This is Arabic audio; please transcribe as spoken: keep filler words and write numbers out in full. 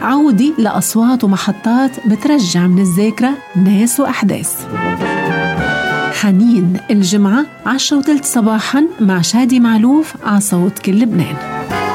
عودي لأصوات ومحطات بترجع من الذاكرة ناس وأحداث. حنين الجمعة عشرة وثلث صباحاً مع شادي معلوف على صوت كل لبنان.